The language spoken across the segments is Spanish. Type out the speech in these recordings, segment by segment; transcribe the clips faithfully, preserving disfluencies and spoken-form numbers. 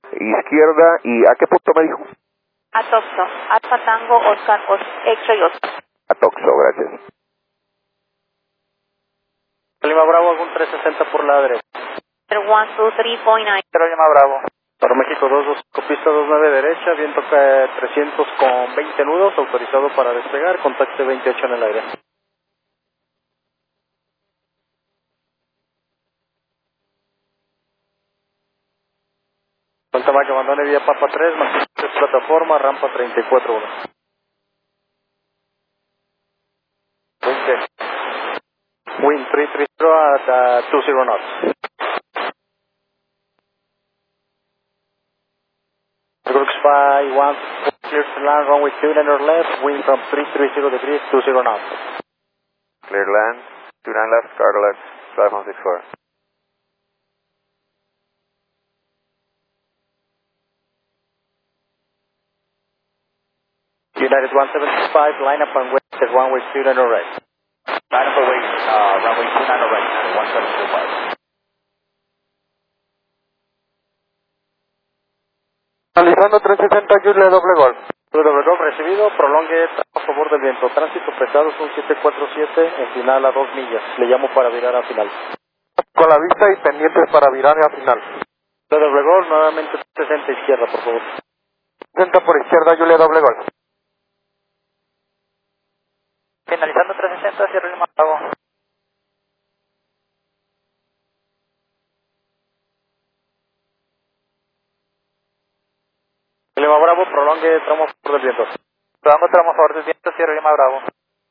Izquierda, ¿y a qué punto me dijo? A Toxo, Alfa Tango, Oscar, Os, X-Ray, Oscar. A Toxo, gracias. Lima Bravo, algún trescientos sesenta por la derecha. one two three point nine. Lima Bravo. Para México dos dos, copista dos nueve derecha, viento que trescientos con veinte nudos, autorizado para despegar, contacte veintiocho en el aire. Santa María, abandone vía Papa tres, más plataforma, rampa treinta y cuatro uno. veinte. Wind three three zero at uh, two zero knots. Brooks five one, clear to land, runway two nine or left, wind from three three zero degrees, two zero knots. Clear land, two nine left, car to left, five one six four. United one seven five, line up and wait at runway two nine or right. Line up and wait, uh, runway two nine or right, United one seven five. Realizando trescientos sesenta, Julia doble gol. Doble gol recibido, prolongue a favor del viento. Tránsito pesado son siete cuatro siete, en final a dos millas. Le llamo para virar a final. Con la vista y pendientes para virar a final. Doble gol, nuevamente sesenta izquierda, por favor. sesenta por izquierda, Julia doble gol. Finalizando trescientos sesenta, cierre Lima Bravo. Lima Bravo, prolongue tramo a favor del viento. Prolongue tramo a favor del viento, cierre Lima Bravo.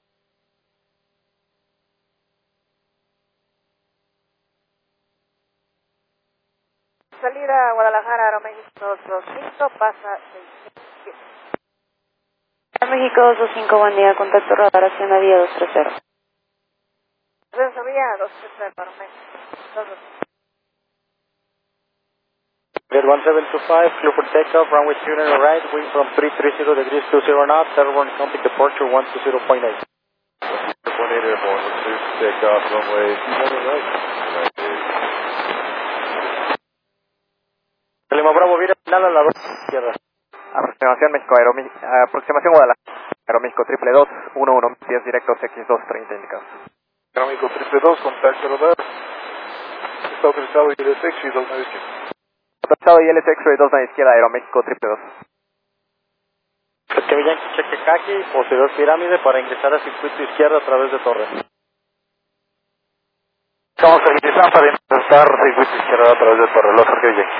Salida a Guadalajara, Aeroméxico dos dos cinco, pasa seis. Aeroméxico dos dos cinco, buen día, contacto radar, hacienda vía dos tres cero. Ascenso vía dos tres cero, Aeroméxico dos dos cinco. Get one seven two five, clear for takeoff, runway two nine right, wind from three three zero degrees, two zero knots, everyone complete departure one two zero point eight. one eight airborne, clear for takeoff, runway two nine right. Lima Bravo, vira final a la dos izquierda. Aproximación México, Aeroméxico, aproximación Guadalajara, Aeroméxico triple dos, uno uno, diez directos X dos treinta indicados. Aeroméxico triple dos, contacto radar. Está autorizado y el X-Ray dos nueve izquierda. Autorizado y el X-Ray dos nueve izquierda, Aeroméxico triple dos. Que Yankee cheque Kaki, posterior pirámide para ingresar a circuito izquierda a través de torre. Estamos habilitados para ingresar circuito izquierda a través de torre, los Jorge Yankee.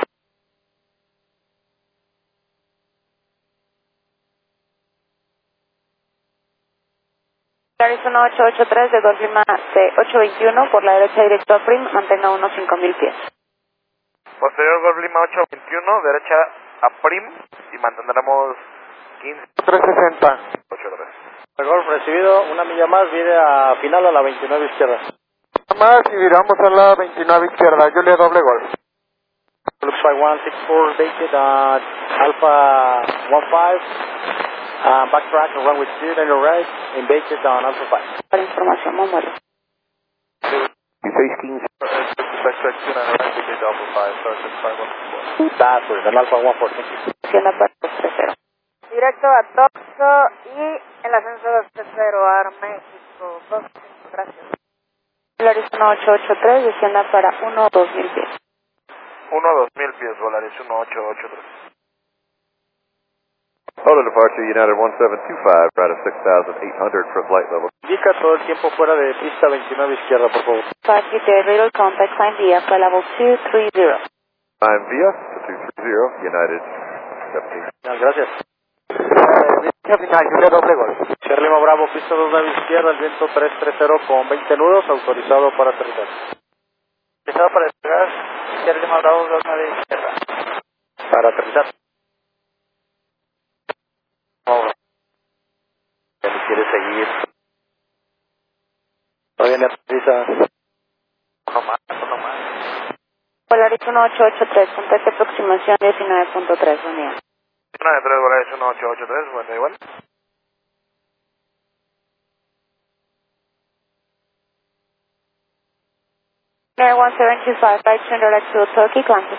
Arizona ocho ocho tres de Golf Lima C ocho veintiuno, por la derecha directo a Prim, mantenga uno cinco mil pies. Posterior Golf Lima ocho veintiuno, derecha a Prim y mantendremos quince trescientos sesenta. ocho tres. Golf recibido, una milla más, viene a final a la veintinueve izquierda. Más y viramos a la veintinueve izquierda, Julia doble gol. Looks like one six four, dated at Alpha one five. Uh, backtrack and runway two nine right, embarked on Alpha five. Para información, Mamuelo. dieciséis quince. Backtrack two nine right, ticket Alpha five, start at five one four. That's right, an Alpha one four, thank you. Hacienda para dos tres cero. Directo a Toxo y el ascenso dos tres cero, Aeroméxico dos cinco, gracias. El Arizona ocho ocho tres, descienda para uno dos mil pies. uno dos mil pies, dólares, uno ocho ocho tres. Auto departure United one seven two five, right at six thousand eight hundred for flight level. Indica todo el tiempo fuera de pista veintinueve izquierda, por favor. five G T radar contact, climb via flight level two three zero. Time via to two three zero, United seventeen. Gracias. Final, Julia doble gol. Sierra Lima Bravo, pista dos nueve izquierda, el viento tres tres cero con veinte nudos, autorizado para aterrizar. Autorizado para despegar, Sierra Lima Bravo dos nueve izquierda. Para aterrizar. Oh. Si quiere seguir. Todavía le aterriza. Uno más, uno más. Polaris uno ocho ocho tres, contacto aproximación diecinueve punto tres, buen día. diecinueve punto tres, Polaris uno ocho ocho tres, bueno, igual. Air one seven two five, right to direct to Turkey, climb